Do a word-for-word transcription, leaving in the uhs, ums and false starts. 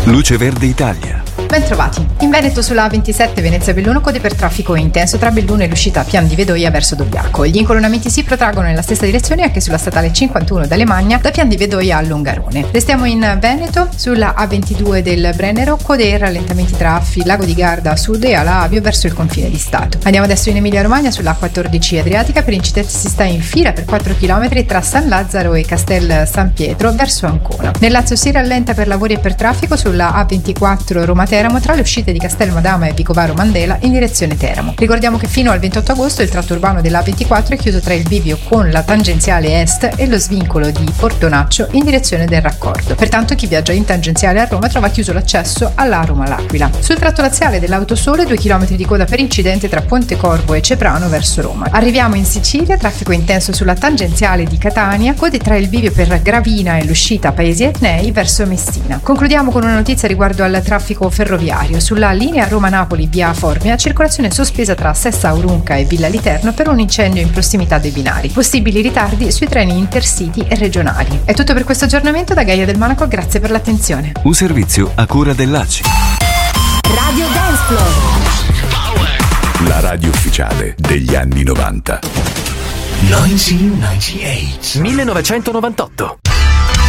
Luce Verde Italia. Bentrovati. In Veneto sulla A ventisette Venezia-Belluno code per traffico intenso tra Belluno e l'uscita a Pian di Vedoia verso Dobbiaco. Gli incolonnamenti si protraggono nella stessa direzione anche sulla statale cinquantuno da Lemagna da Pian di Vedoia a Longarone. Restiamo in Veneto sulla A ventidue del Brennero, code e rallentamenti tra Affi, Lago di Garda a sud e Ala Avio verso il confine di Stato. Andiamo adesso in Emilia-Romagna sulla A quattordici Adriatica, per incidenza si sta in fila per quattro chilometri tra San Lazzaro e Castel San Pietro verso Ancona. Nel Lazio si rallenta per lavori e per traffico sulla A ventiquattro Roma-Teramo tra le uscite di Castel Madama e Vicovaro Mandela in direzione Teramo. Ricordiamo che fino al ventotto agosto il tratto urbano della A ventiquattro è chiuso tra il bivio con la tangenziale est e lo svincolo di Portonaccio in direzione del raccordo. Pertanto chi viaggia in tangenziale a Roma trova chiuso l'accesso alla Roma-L'Aquila. Sul tratto laziale dell'Autosole due chilometri di coda per incidente tra Pontecorvo e Ceprano verso Roma. Arriviamo in Sicilia, traffico intenso sulla tangenziale di Catania, code tra il bivio per Gravina e l'uscita a Paesi Etnei verso Messina. Concludiamo con una notizia riguardo al traffico ferroviario. Sulla linea Roma-Napoli via Formia, circolazione sospesa tra Sessa Aurunca e Villa Literno per un incendio in prossimità dei binari. Possibili ritardi sui treni intercity e regionali. È tutto per questo aggiornamento da Gaia del Monaco, grazie per l'attenzione. Un servizio a cura dell'A C I. Radio Dance Floor. La radio ufficiale degli anni novanta. millenovecentonovantotto.